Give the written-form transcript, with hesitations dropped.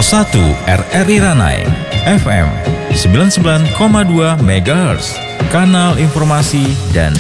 RRI Ranai, FM 99,2 MHz, kanal informasi dan